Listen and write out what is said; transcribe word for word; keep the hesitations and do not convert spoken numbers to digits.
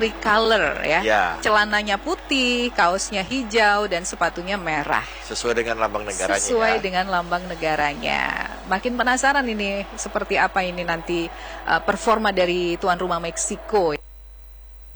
tricolor ya. Ya. Celananya putih, kaosnya hijau, dan sepatunya merah. Sesuai dengan lambang negaranya. Sesuai ya. dengan lambang negaranya. Makin penasaran ini seperti apa ini nanti uh, performa dari tuan rumah Meksiko.